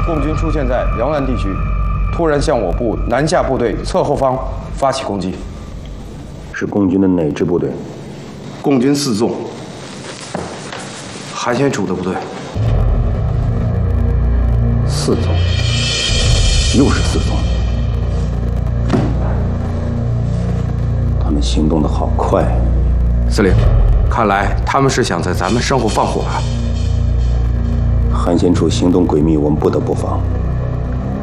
共军出现在辽南地区，突然向我部南下部队侧后方发起攻击。 是共军的哪支部队？ 共军4纵，韩先楚的部队。 4纵，又是4纵。他们行动的好快。 司令，看来他们是想在咱们身后放火啊。 韩先楚行动诡秘，我们不得不防。